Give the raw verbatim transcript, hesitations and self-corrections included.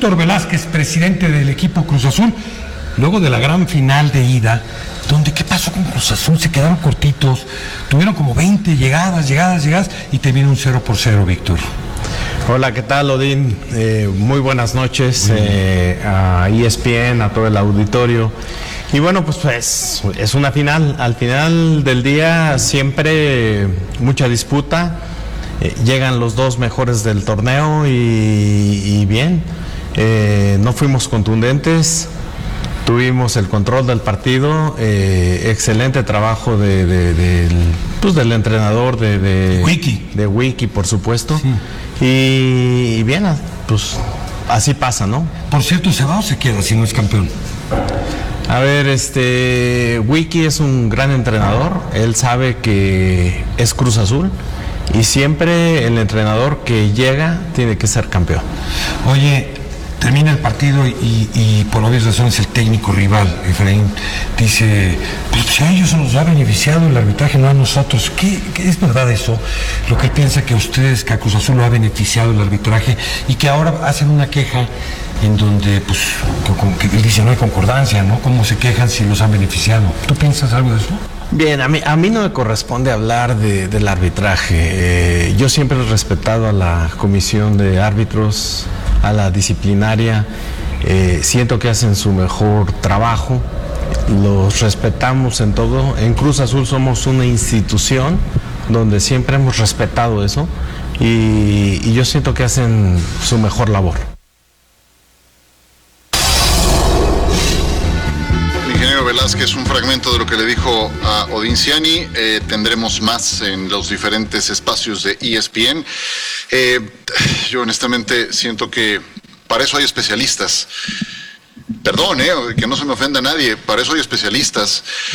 Víctor Velázquez, presidente del equipo Cruz Azul, luego de la gran final de ida, donde ¿qué pasó con Cruz Azul? Se quedaron cortitos, tuvieron como veinte llegadas, llegadas, llegadas, y te viene un cero por cero, Víctor. Hola, ¿qué tal, Odín? Eh, muy buenas noches eh, a E S P N, a todo el auditorio. Y bueno, pues, pues es una final. Al final del día siempre mucha disputa. Eh, llegan los dos mejores del torneo y, y bien, eh, no fuimos contundentes. Tuvimos el control del partido, eh, excelente trabajo de, de, de, del, pues del entrenador de, de Wiki, de Wiki, por supuesto. Sí. Y, y bien, pues así pasa, ¿no? Por cierto, ¿se va o se queda si no es campeón? A ver, este Wiki es un gran entrenador, él sabe que es Cruz Azul y siempre el entrenador que llega tiene que ser campeón. Oye, termina el partido y, y por obvias razones el técnico rival, Efraín, dice, pues a ellos nos ha beneficiado el arbitraje, no a nosotros. ¿Qué, qué es verdad eso? Lo que él piensa que a ustedes, que a Cruz Azul lo ha beneficiado el arbitraje y que ahora hacen una queja en donde, pues, como que él dice, no hay concordancia, ¿no? ¿Cómo se quejan si los han beneficiado? ¿Tú piensas algo de eso? Bien, a mí, a mí no me corresponde hablar de, del arbitraje. Eh, yo siempre he respetado a la comisión de árbitros, a la disciplinaria. Eh, siento que hacen su mejor trabajo. Los respetamos en todo. En Cruz Azul somos una institución donde siempre hemos respetado eso y, y yo siento que hacen su mejor labor. Velázquez, un fragmento de lo que le dijo a Odín Ciani. Eh, tendremos más en los diferentes espacios de E S P N. Eh, yo honestamente siento que para eso hay especialistas. Perdón, eh, que no se me ofenda a nadie, para eso hay especialistas.